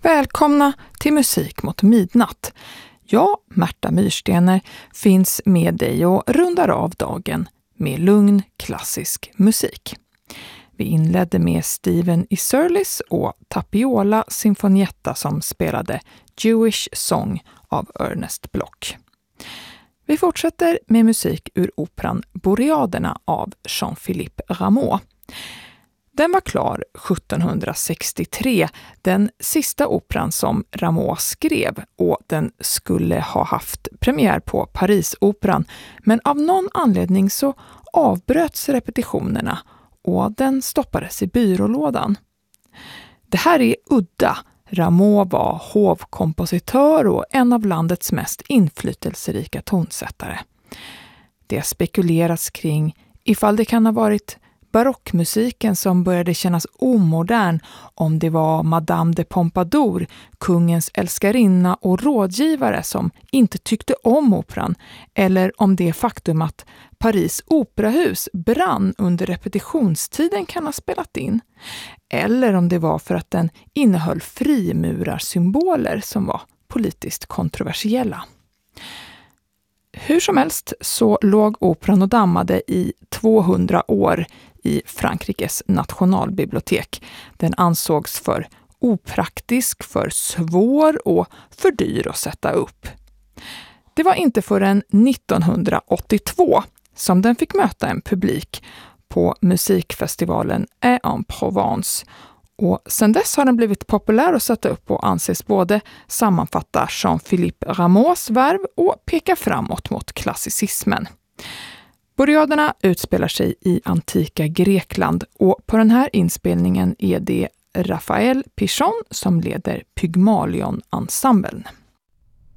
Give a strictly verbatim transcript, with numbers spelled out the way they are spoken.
Välkomna till Musik mot midnatt. Jag, Märta Myrstener, finns med dig och rundar av dagen med lugn klassisk musik. Vi inledde med Stephen Iserlis och Tapiola Sinfonietta som spelade Jewish Song av Ernest Bloch. Vi fortsätter med musik ur operan Boreaderna av Jean-Philippe Rameau. Den var klar sjuttonhundrasextiotre, den sista operan som Rameau skrev, och den skulle ha haft premiär på Parisoperan, men av någon anledning så avbröts repetitionerna och den stoppades i byrålådan. Det här är udda. Rameau var hovkompositör och en av landets mest inflytelserika tonsättare. Det spekuleras kring ifall det kan ha varit barockmusiken som började kännas omodern, om det var Madame de Pompadour, kungens älskarinna och rådgivare, som inte tyckte om operan, eller om det faktum att Paris operahus brann under repetitionstiden kan ha spelat in, eller om det var för att den innehöll frimurarsymboler som var politiskt kontroversiella. Hur som helst så låg operan och dammade i tvåhundra år i Frankrikes nationalbibliotek. Den ansågs för opraktisk, för svår och för dyr att sätta upp. Det var inte förrän nittonhundraåttiotvå som den fick möta en publik på musikfestivalen Aix-en-Provence. Och sedan dess har den blivit populär att sätta upp och anses både sammanfatta Jean-Philippe Rameaus värv och peka framåt mot klassicismen. Boreaderna utspelar sig i antika Grekland och på den här inspelningen är det Raphael Pichon som leder Pygmalion-ensemblen.